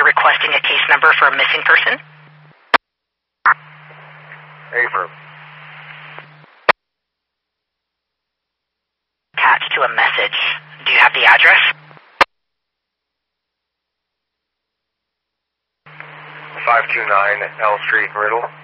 you're requesting a case number for a missing person? Affirm. Attached to a message. Do you have the address? 529 L Street, Riddle.